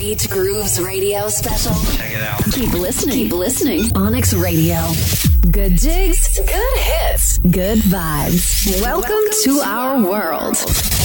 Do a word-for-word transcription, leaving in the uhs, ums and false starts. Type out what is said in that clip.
Beach Grooves Radio special. Check it out. Keep listening. Keep listening. Onyx Radio. Good jigs. Good hits. Good vibes. Welcome, Welcome to, to our world.